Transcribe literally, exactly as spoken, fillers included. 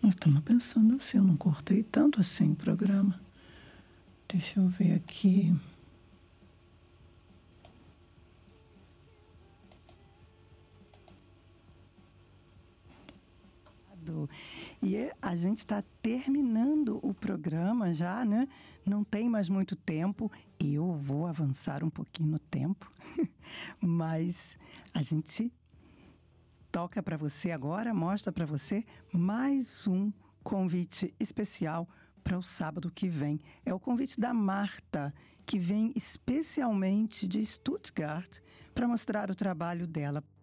Eu estava pensando se eu não cortei tanto assim o programa. Deixa eu ver aqui. E a gente está terminando o programa já, né? Não tem mais muito tempo. Eu vou avançar um pouquinho no tempo, mas a gente toca para você agora, mostra para você mais um convite especial para o sábado que vem. É o convite da Marta, que vem especialmente de Stuttgart para mostrar o trabalho dela